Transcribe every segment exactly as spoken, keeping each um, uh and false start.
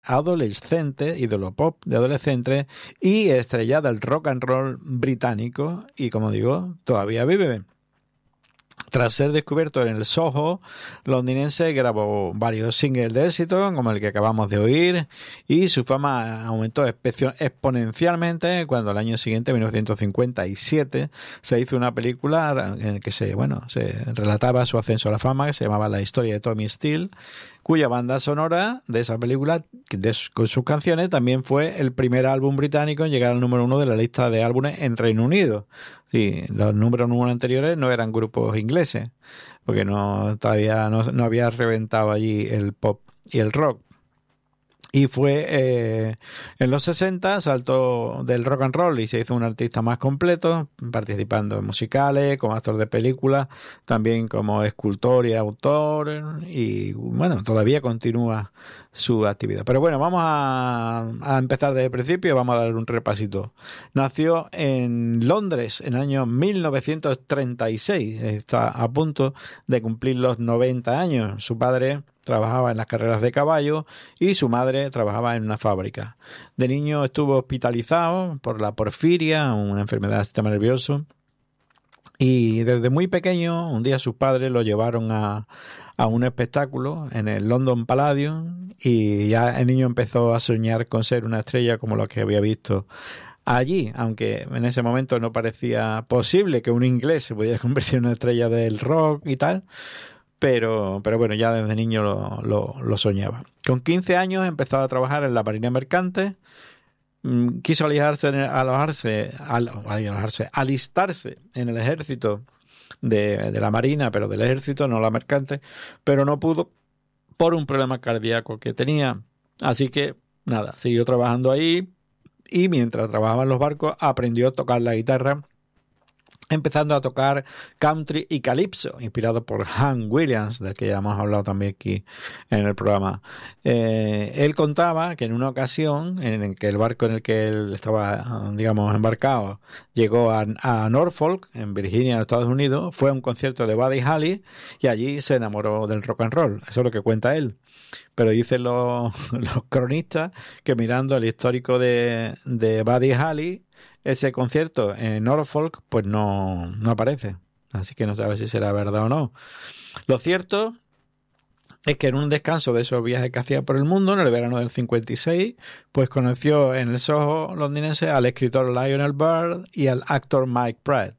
adolescente, ídolo pop de adolescente y estrella del rock and roll británico y, como digo, todavía vive. Tras ser descubierto en el Soho londinense, grabó varios singles de éxito, como el que acabamos de oír, y su fama aumentó exponencialmente cuando al año siguiente, en mil novecientos cincuenta y siete, se hizo una película en la que se, bueno, se relataba su ascenso a la fama, que se llamaba La historia de Tommy Steele, cuya banda sonora de esa película, de, con sus canciones, también fue el primer álbum británico en llegar al número uno de la lista de álbumes en Reino Unido. Sí, los números uno anteriores no eran grupos ingleses, porque no todavía no, no había reventado allí el pop y el rock. Y fue eh, en los sesenta, saltó del rock and roll y se hizo un artista más completo, participando en musicales, como actor de películas, también como escultor y autor, y bueno, todavía continúa su actividad. Pero bueno, vamos a, a empezar desde el principio y vamos a dar un repasito. Nació en Londres en el año mil novecientos treinta y seis, está a punto de cumplir los noventa años. Su padre trabajaba en las carreras de caballo y su madre trabajaba en una fábrica. De niño estuvo hospitalizado por la porfiria, una enfermedad del sistema nervioso, y desde muy pequeño un día sus padres lo llevaron a, a un espectáculo en el London Palladium y ya el niño empezó a soñar con ser una estrella como lo que había visto allí, aunque en ese momento no parecía posible que un inglés se pudiera convertir en una estrella del rock y tal. Pero, pero bueno, ya desde niño lo, lo, lo soñaba. Con quince años empezó a trabajar en la marina mercante. Quiso alojarse, alojarse, alojarse, alistarse en el ejército de, de la marina, pero del ejército, no la mercante, pero no pudo por un problema cardíaco que tenía. Así que, nada, siguió trabajando ahí y mientras trabajaba en los barcos aprendió a tocar la guitarra, empezando a tocar country y calypso, inspirado por Hank Williams, del que ya hemos hablado también aquí en el programa. Eh, él contaba que en una ocasión en el que el barco en el que él estaba, digamos, embarcado, llegó a, a Norfolk, en Virginia, en Estados Unidos, fue a un concierto de Buddy Holly y allí se enamoró del rock and roll. Eso es lo que cuenta él. Pero dicen los, los cronistas que mirando el histórico de, de Buddy Holly, ese concierto en Norfolk pues no, no aparece. Así que no sabe si será verdad o no. Lo cierto es que en un descanso de esos viajes que hacía por el mundo, en el verano del cincuenta y seis, pues conoció en el Soho londinense al escritor Lionel Bird y al actor Mike Pratt.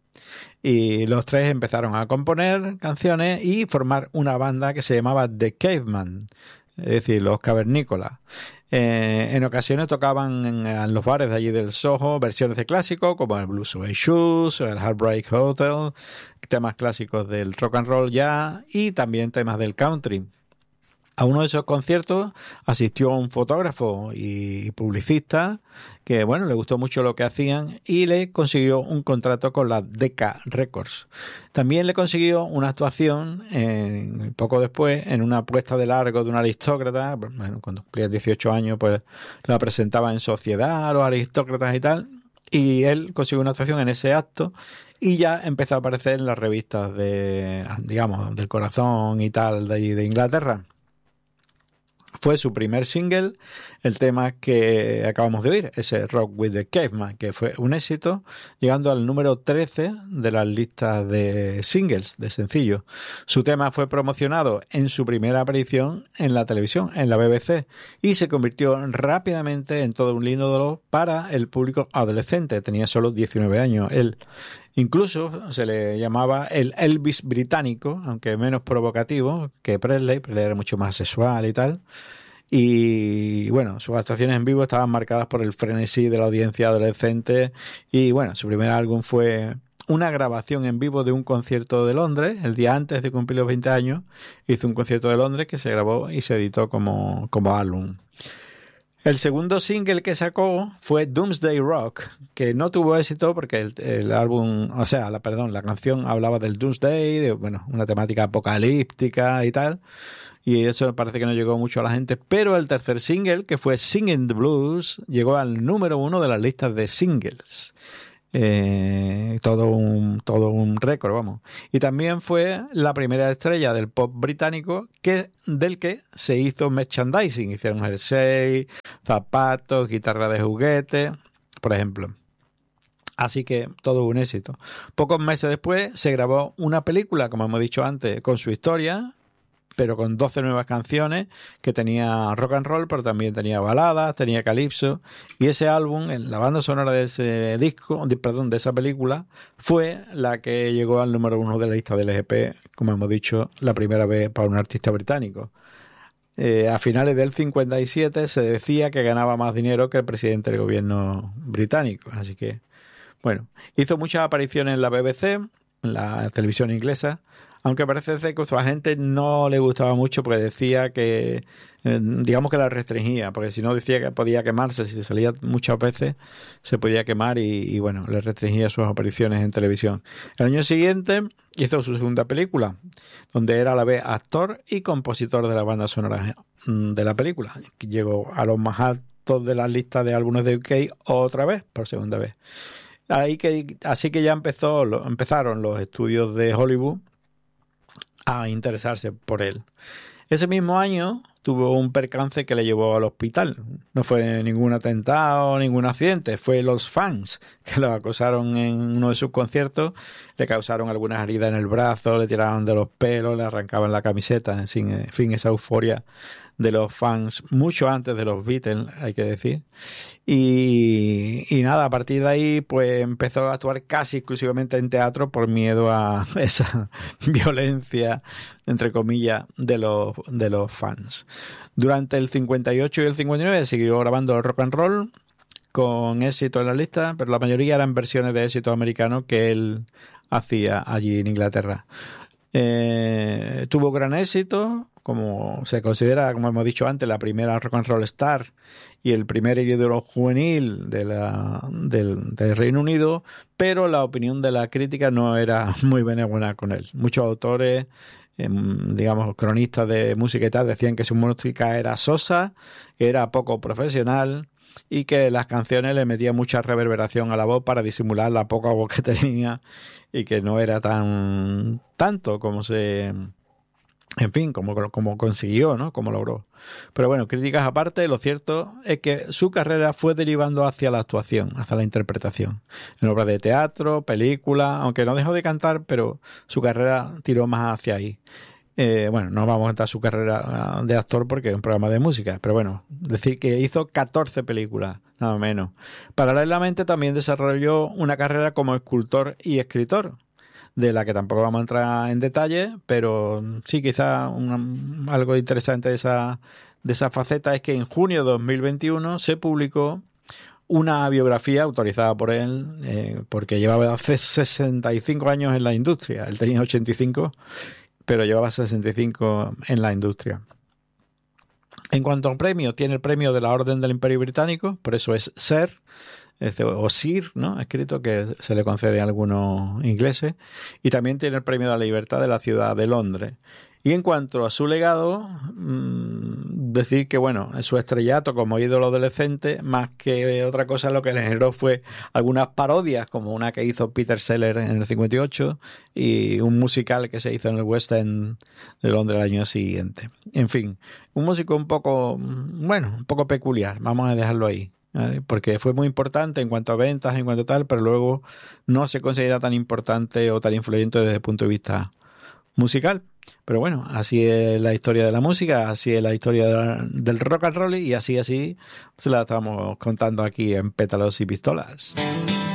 Y los tres empezaron a componer canciones y formar una banda que se llamaba The Caveman, es decir, los cavernícolas. Eh, en ocasiones tocaban en, en los bares de allí del Soho versiones de clásicos como el Blue Suede Shoes, el Heartbreak Hotel, temas clásicos del rock and roll ya y también temas del country. A uno de esos conciertos asistió un fotógrafo y publicista que, bueno, le gustó mucho lo que hacían y le consiguió un contrato con la Decca Records. También le consiguió una actuación en, poco después en una puesta de largo de un aristócrata. Bueno, cuando cumplía dieciocho años, pues la presentaba en sociedad a los aristócratas y tal. Y él consiguió una actuación en ese acto y ya empezó a aparecer en las revistas de, digamos, del corazón y tal de, de Inglaterra. Fue su primer single, el tema que acabamos de oír, ese Rock with the Caveman, que fue un éxito, llegando al número trece de las listas de singles, de sencillos. Su tema fue promocionado en su primera aparición en la televisión, en la B B C, y se convirtió rápidamente en todo un ídolo para el público adolescente. Tenía solo diecinueve años él. Incluso se le llamaba el Elvis británico, aunque menos provocativo que Presley. Presley era mucho más sexual y tal. Y bueno, sus actuaciones en vivo estaban marcadas por el frenesí de la audiencia adolescente. Y bueno, su primer álbum fue una grabación en vivo de un concierto de Londres. El día antes de cumplir los veinte años hizo un concierto de Londres que se grabó y se editó como, como álbum. El segundo single que sacó fue Doomsday Rock, que no tuvo éxito porque el, el álbum, o sea, la, perdón, la canción hablaba del Doomsday, de, bueno, una temática apocalíptica y tal, y eso parece que no llegó mucho a la gente, pero el tercer single, que fue Singing the Blues, llegó al número uno de las listas de singles. Eh, todo un todo un récord, vamos. Y también fue la primera estrella del pop británico que del que se hizo merchandising. Hicieron jersey, zapatos, guitarra de juguete, por ejemplo. Así que todo un éxito. Pocos meses después se grabó una película, como hemos dicho antes, con su historia, pero con doce nuevas canciones, que tenía rock and roll, pero también tenía baladas, tenía calipso, y ese álbum, la banda sonora de ese disco, de, perdón, de esa película, fue la que llegó al número uno de la lista del L G P, como hemos dicho, la primera vez para un artista británico. Eh, a finales del cincuenta y siete se decía que ganaba más dinero que el presidente del gobierno británico, así que, bueno, hizo muchas apariciones en la B B C, en la televisión inglesa, aunque parece ser que a su agente no le gustaba mucho porque decía que, eh, digamos que la restringía, porque si no decía que podía quemarse, si salía muchas veces se podía quemar y, y bueno, le restringía sus apariciones en televisión. El año siguiente hizo su segunda película, donde era a la vez actor y compositor de la banda sonora de la película. Llegó a los más altos de las listas de álbumes de U K otra vez, por segunda vez. Ahí que, así que ya empezó, lo, empezaron los estudios de Hollywood a interesarse por él. Ese mismo año tuvo un percance que le llevó al hospital. No fue ningún atentado, ningún accidente, fue los fans que lo acosaron en uno de sus conciertos, le causaron algunas heridas en el brazo, le tiraron de los pelos, le arrancaban la camiseta, en fin, en fin, esa euforia de los fans, mucho antes de los Beatles, hay que decir. Y, y nada, a partir de ahí pues empezó a actuar casi exclusivamente en teatro por miedo a esa violencia, entre comillas, de los, de los fans. Durante el cincuenta y ocho y el cincuenta y nueve siguió grabando rock and roll con éxito en la lista, pero la mayoría eran versiones de éxito americanos que él hacía allí en Inglaterra. Eh, tuvo gran éxito, como se considera, como hemos dicho antes, la primera rock and roll star y el primer ídolo juvenil de la, del, del Reino Unido, pero la opinión de la crítica no era muy benévola con él. Muchos autores, eh, digamos, cronistas de música y tal, decían que su música era sosa, que era poco profesional y que las canciones le metían mucha reverberación a la voz para disimular la poca voz que tenía y que no era tan tanto como se... En fin, como, como consiguió, ¿no? Como logró. Pero bueno, críticas aparte, lo cierto es que su carrera fue derivando hacia la actuación, hacia la interpretación. En obras de teatro, películas, aunque no dejó de cantar, pero su carrera tiró más hacia ahí. Eh, bueno, no vamos a contar su carrera de actor porque es un programa de música, pero bueno, decir que hizo catorce películas, nada menos. Paralelamente también desarrolló una carrera como escultor y escritor, de la que tampoco vamos a entrar en detalle, pero sí, quizá un, algo interesante de esa, de esa faceta es que en junio de dos mil veintiuno se publicó una biografía autorizada por él, eh, porque llevaba hace sesenta y cinco años en la industria. Él tenía ochenta y cinco, pero llevaba sesenta y cinco en la industria. En cuanto a premios, tiene el premio de la Orden del Imperio Británico, por eso es Sir, o Sir, ¿no? Escrito, que se le concede a algunos ingleses, y también tiene el premio de la Libertad de la ciudad de Londres. Y en cuanto a su legado, mmm, decir que, bueno, su estrellato como ídolo adolescente, más que otra cosa, lo que le generó fue algunas parodias, como una que hizo Peter Sellers en el cincuenta y ocho y un musical que se hizo en el West End de Londres el año siguiente. En fin, un músico un poco, bueno, un poco peculiar, vamos a dejarlo ahí, ¿vale? Porque fue muy importante en cuanto a ventas, en cuanto a tal, pero luego no se considera tan importante o tan influyente desde el punto de vista musical. Pero bueno, así es la historia de la música, así es la historia de la, del rock and roll, y así así se la estamos contando aquí en Pétalos y Pistolas.